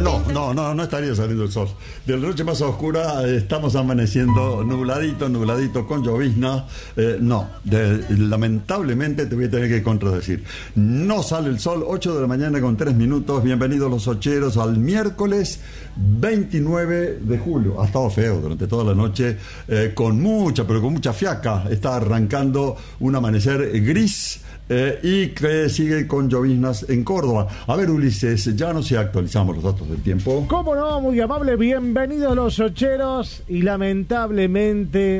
No estaría saliendo el sol. De la noche más oscura estamos amaneciendo nubladito, con llovizna. Lamentablemente te voy a tener que contradecir. No sale el sol, 8 de la mañana con 3 minutos. Bienvenidos los ocheros al miércoles 29 de julio. Ha estado feo durante toda la noche, con mucha fiaca. Está arrancando un amanecer gris. Y que sigue con lloviznas en Córdoba. A ver, Ulises, ya no se actualizamos los datos del tiempo. ¿Cómo no? Muy amable, bienvenidos los ocheros. Y lamentablemente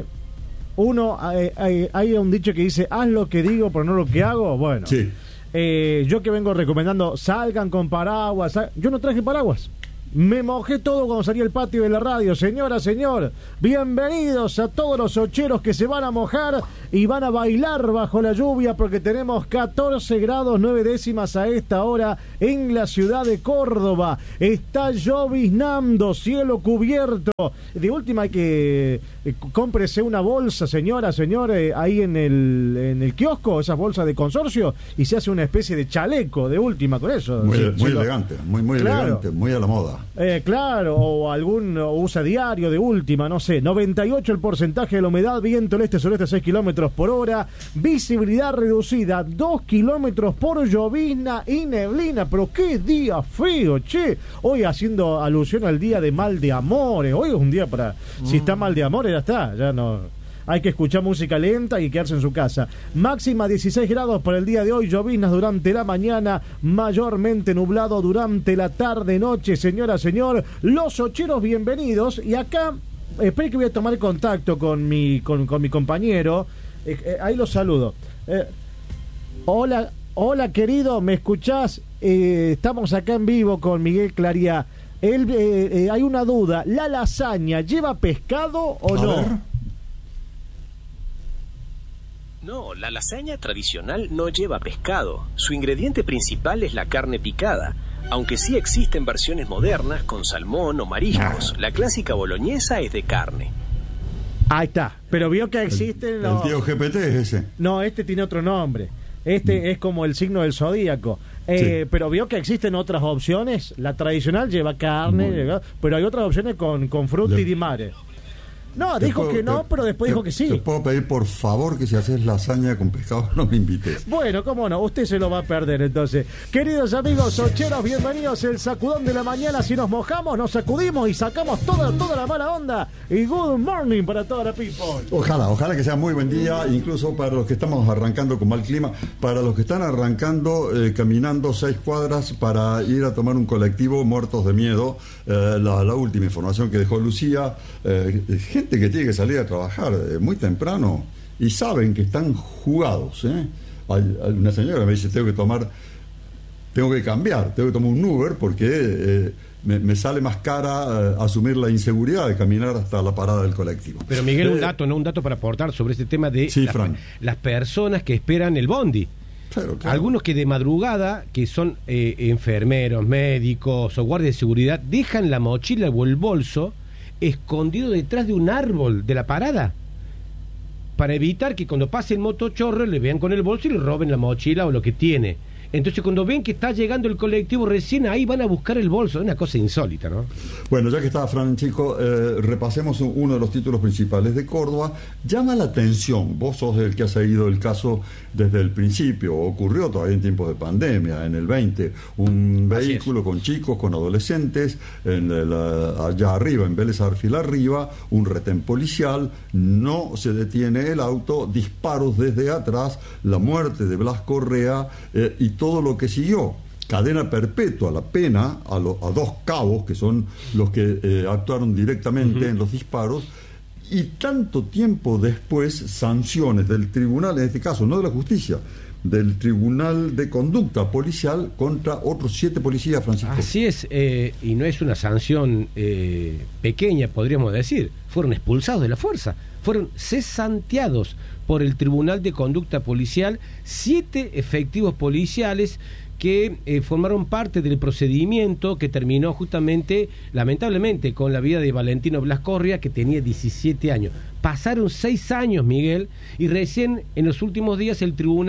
hay un dicho que dice: haz lo que digo pero no lo que hago. Bueno, sí. Yo que vengo recomendando, salgan con paraguas. Yo no traje paraguas. Me mojé todo cuando salí al patio de la radio. Señora, señor, bienvenidos a todos los ocheros que se van a mojar y van a bailar bajo la lluvia, porque tenemos 14 grados 9 décimas a esta hora en la ciudad de Córdoba. Está lloviznando, cielo cubierto. De última hay que cómprese una bolsa, señora, señor, ahí en el kiosco, esas bolsas de consorcio, y se hace una especie de chaleco de última con eso. Muy elegante, muy claro. Elegante, muy a la moda. Claro, o algún usa diario de última, no sé. 98 el porcentaje de la humedad, viento del este-sureste 6 kilómetros por hora, visibilidad reducida 2 kilómetros por llovizna y neblina. Pero qué día feo, che. Hoy haciendo alusión al día de mal de amores. Hoy es un día para, si está mal de amores, ya está, ya no. Hay que escuchar música lenta y quedarse en su casa. Máxima 16 grados para el día de hoy. Lloviznas durante la mañana, mayormente nublado durante la tarde-noche. Señora, señor, los ocheros, bienvenidos. Y acá, espere que voy a tomar contacto con mi compañero. Ahí los saludo. Hola, querido, ¿me escuchás? Estamos acá en vivo con Miguel Claría. Hay una duda. ¿La lasaña lleva pescado o no? Ver. No, la lasaña tradicional no lleva pescado. Su ingrediente principal es la carne picada, aunque sí existen versiones modernas con salmón o mariscos. La clásica boloñesa es de carne. Ahí está, pero vio que existen... El tío GPT es ese. No, este tiene otro nombre. Es como el signo del zodíaco. Sí. Pero vio que existen otras opciones. La tradicional lleva carne, pero hay otras opciones con frutti di mare. No, dijo que no, pero después dijo que sí. Te puedo pedir, por favor, que si haces lasaña con pescado no me invites. Bueno, cómo no, usted se lo va a perder entonces. Queridos amigos ocheros, bienvenidos al sacudón de la mañana. Si nos mojamos, nos sacudimos y sacamos toda la mala onda. Y good morning para toda la people. Ojalá que sea muy buen día, incluso para los que estamos arrancando con mal clima, para los que están arrancando caminando 6 cuadras para ir a tomar un colectivo, muertos de miedo. La última información que dejó Lucía, gente que tiene que salir a trabajar muy temprano y saben que están jugados. Hay una señora me dice: tengo que tomar un Uber porque me sale más cara asumir la inseguridad de caminar hasta la parada del colectivo. Pero Miguel, un dato para aportar sobre este tema de las personas que esperan el bondi. Claro. Algunos que de madrugada, que son enfermeros, médicos o guardias de seguridad, dejan la mochila o el bolso escondido detrás de un árbol de la parada para evitar que cuando pase el motochorro le vean con el bolso y le roben la mochila o lo que tiene. Entonces cuando ven que está llegando el colectivo, recién ahí van a buscar el bolso. Es una cosa insólita, ¿no? Bueno, ya que está Francisco, repasemos uno de los títulos principales de Córdoba. Llama la atención, vos sos el que ha seguido el caso desde el principio. Ocurrió todavía en tiempos de pandemia, en el 20, un vehículo con chicos, con adolescentes, allá arriba, en Vélez Arfiel arriba, un retén policial, no se detiene el auto, disparos desde atrás, la muerte de Blas Correa y todo lo que siguió. Cadena perpetua, la pena a 2 cabos, que son los que actuaron directamente en los disparos, y tanto tiempo después sanciones del tribunal, en este caso no de la justicia, del Tribunal de Conducta Policial contra otros 7 policías, Francisco. Así es, y no es una sanción pequeña, podríamos decir. Fueron expulsados de la fuerza, fueron cesanteados por el Tribunal de Conducta Policial 7 efectivos policiales que formaron parte del procedimiento que terminó justamente, lamentablemente, con la vida de Valentino Blas Correa, que tenía 17 años. Pasaron 6 años, Miguel, y recién en los últimos días el tribunal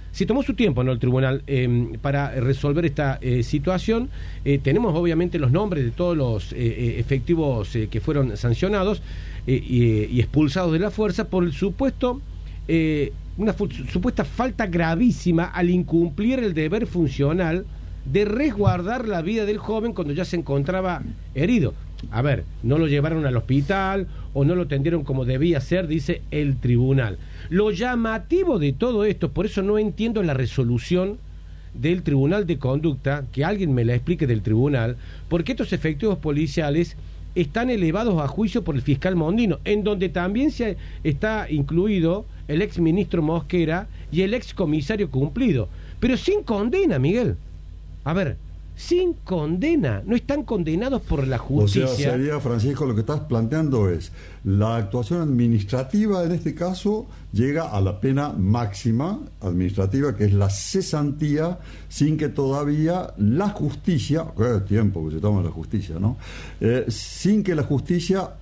Se tomó su tiempo, ¿no?, el tribunal para resolver esta situación. Tenemos obviamente los nombres de todos los efectivos que fueron sancionados y expulsados de la fuerza por el supuesto una supuesta falta gravísima al incumplir el deber funcional de resguardar la vida del joven cuando ya se encontraba herido. A ver, no lo llevaron al hospital o no lo atendieron como debía ser, dice el tribunal. Lo llamativo de todo esto, por eso no entiendo la resolución del Tribunal de Conducta, que alguien me la explique del tribunal, porque estos efectivos policiales están elevados a juicio por el fiscal Mondino, en donde también se está incluido el ex ministro Mosquera y el ex comisario Cumplido, pero sin condena, Miguel. A ver, sin condena, no están condenados por la justicia. O sea, sería, Francisco, lo que estás planteando es la actuación administrativa, en este caso, llega a la pena máxima administrativa, que es la cesantía, sin que todavía la justicia, qué tiempo que se toma la justicia, ¿no? Sin que la justicia